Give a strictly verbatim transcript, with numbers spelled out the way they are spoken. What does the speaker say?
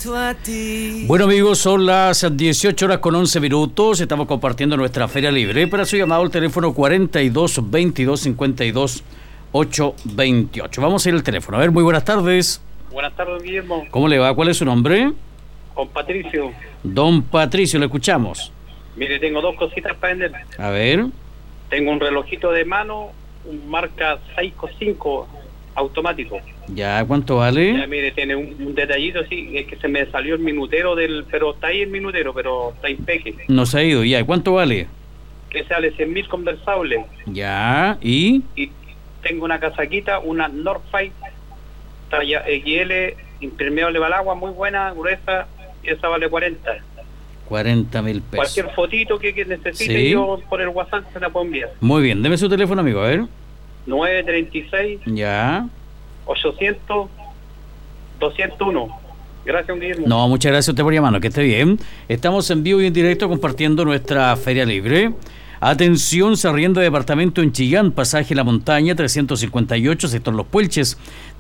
Bueno, amigos, son las dieciocho horas con once minutos. Estamos compartiendo nuestra Feria Libre. Para su llamado, el teléfono cuarenta y dos, veintidós, cincuenta y dos, ochocientos veintiocho. Vamos a ir al teléfono. A ver, muy buenas tardes. Buenas tardes, Guillermo. ¿Cómo le va? ¿Cuál es su nombre? Con Patricio. Don Patricio, le escuchamos. Mire, tengo dos cositas para vender. A ver. Tengo un relojito de mano, un marca Seiko cinco automático. Ya, ¿cuánto vale? Ya, mire, tiene un, un detallito así, es que se me salió el minutero del, pero está ahí el minutero, pero está impeque. No se ha ido, ya. ¿Cuánto vale? Que sale cien mil conversable. Ya, ¿y? Y tengo una casaquita, una North Face, talla X L, impermeable al agua, muy buena, gruesa, y esa vale cuarenta. cuarenta mil pesos. Cualquier fotito que, que necesite, Sí. yo por el WhatsApp se la puedo enviar. Muy bien, deme su teléfono, amigo, a ver. nueve treinta y seis, Ya. ochocientos, doscientos uno. Gracias, Guillermo. No, muchas gracias a usted por llamarnos, que esté bien. Estamos en vivo y en directo compartiendo nuestra Feria Libre. Atención, se arrienda departamento en Chillán, pasaje La Montaña, trescientos cincuenta y ocho, sector Los Puelches.